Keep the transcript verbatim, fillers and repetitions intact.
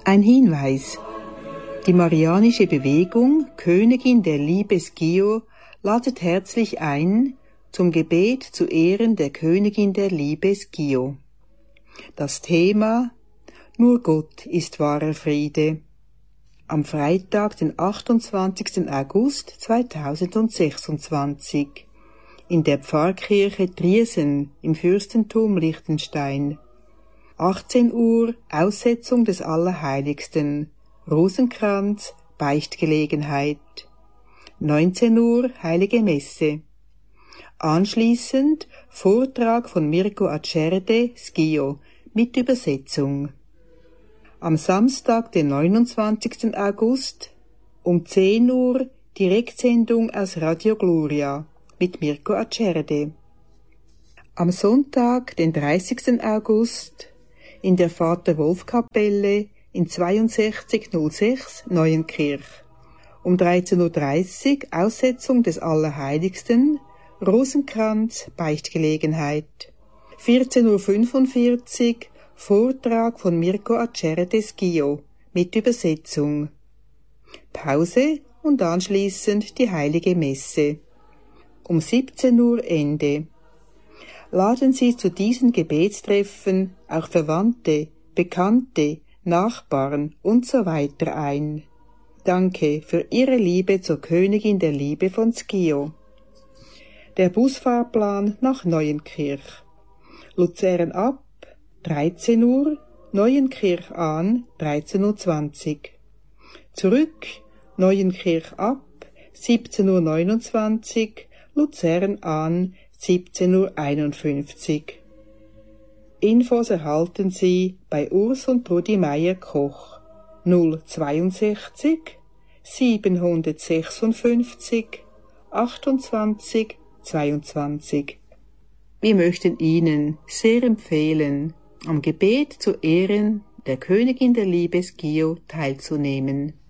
Ein Hinweis. Die Marianische Bewegung Königin der Liebe Schio ladet herzlich ein zum Gebet zu Ehren der Königin der Liebe Schio. Das Thema: Nur Gott ist wahrer Friede. Am Freitag, den achtundzwanzigsten August zweitausendsechsundzwanzig in der Pfarrkirche Triesen im Fürstentum Liechtenstein. achtzehn Uhr Aussetzung des Allerheiligsten, Rosenkranz, Beichtgelegenheit. neunzehn Uhr Heilige Messe. Anschließend Vortrag von Mirko Acerde Schio mit Übersetzung. Am Samstag, den neunundzwanzigsten August um zehn Uhr Direktsendung aus Radio Gloria mit Mirko Acerde. Am Sonntag, den dreißigsten August in der Vater-Wolf-Kapelle in zweiundsechzig null sechs Neuenkirch. Um dreizehn Uhr dreißig Aussetzung des Allerheiligsten, Rosenkranz, Beichtgelegenheit. vierzehn Uhr fünfundvierzig Vortrag von Mirko Acerde Schio mit Übersetzung. Pause und anschließend die Heilige Messe. Um siebzehn Uhr Ende. Laden Sie zu diesen Gebetstreffen auch Verwandte, Bekannte, Nachbarn und so weiter ein. Danke für Ihre Liebe zur Königin der Liebe von Schio. Der Busfahrplan nach Neuenkirch. Luzern ab dreizehn Uhr, Neuenkirch an dreizehn Uhr zwanzig. Zurück Neuenkirch ab siebzehn Uhr neunundzwanzig, Luzern an siebzehn Uhr einundfünfzig. Infos erhalten Sie bei Urs und Trudi Meier-Koch null zweiundsechzig siebenhundertsechsundfünfzig achtundzwanzig zweiundzwanzig. Wir möchten Ihnen sehr empfehlen, am Gebet zu Ehren der Königin der Liebe Schio teilzunehmen.